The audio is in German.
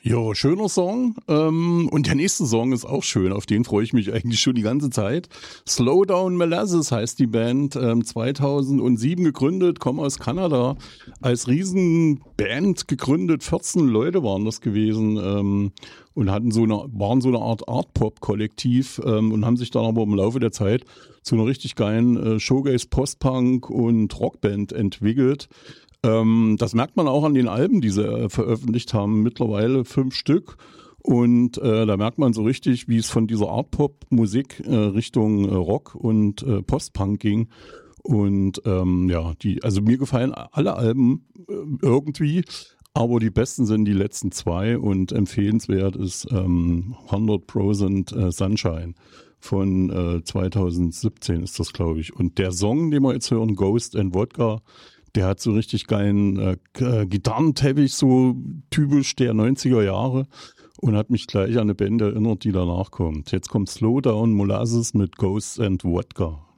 Jo, schöner Song. Und der nächste Song ist auch schön, auf den freue ich mich eigentlich schon die ganze Zeit. Slowdown Molasses heißt die Band, 2007 gegründet, kommen aus Kanada, als Riesenband gegründet, 14 Leute waren das gewesen und waren so eine Art Art-Pop-Kollektiv und haben sich dann aber im Laufe der Zeit zu einer richtig geilen Showgaze, Post-Punk und Rockband entwickelt. Das merkt man auch an den Alben, die sie veröffentlicht haben, mittlerweile 5 Stück. Und da merkt man so richtig, wie es von dieser Art-Pop-Musik Richtung Rock und Post-Punk ging. Und also mir gefallen alle Alben irgendwie, aber die besten sind die letzten 2 und empfehlenswert ist 100% Sunshine von 2017 ist das, glaube ich. Und der Song, den wir jetzt hören, Ghost and Vodka, der hat so richtig geilen Gitarrenteppich, so typisch der 90er Jahre und hat mich gleich an eine Band erinnert, die danach kommt. Jetzt kommt Slowdown Molasses mit Ghosts and Vodka.